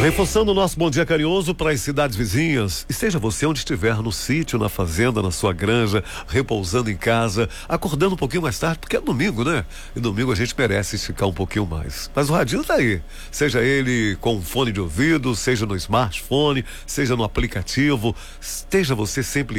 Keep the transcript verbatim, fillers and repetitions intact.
Reforçando o nosso bom dia carinhoso para as cidades vizinhas. Esteja você onde estiver, no sítio, na fazenda, na sua granja, repousando em casa, acordando um pouquinho mais tarde, porque é domingo, né? E domingo a gente merece esticar um pouquinho mais. Mas o radinho tá aí. Seja ele com fone de ouvido, seja no smartphone, seja no aplicativo, esteja você sempre